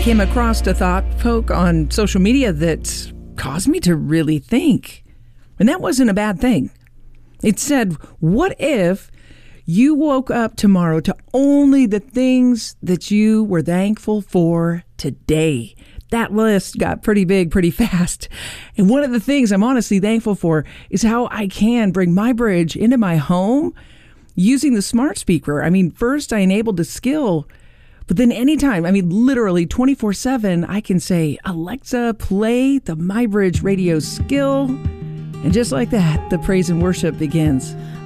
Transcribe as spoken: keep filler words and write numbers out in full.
came across a thought poke on social media that caused me to really think. And that wasn't a bad thing. It said, what if you woke up tomorrow to only the things that you were thankful for today? That list got pretty big pretty fast. And one of the things I'm honestly thankful for is how I can bring my bridge into my home using the smart speaker. I mean, first I enabled the skill, but then anytime, I mean, literally twenty-four seven, I can say, Alexa, play the MyBridge radio skill. And just like that, the praise and worship begins.